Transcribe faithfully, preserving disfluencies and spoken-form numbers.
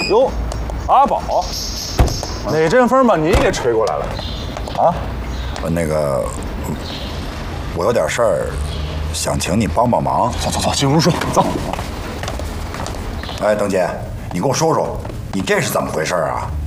哟，阿宝，哪阵风把你给吹过来了？啊？ 我那个，我有点事儿，想请你帮帮忙。 走走走，进屋说，走。 哎，邓姐，你跟我说说，你这是怎么回事啊？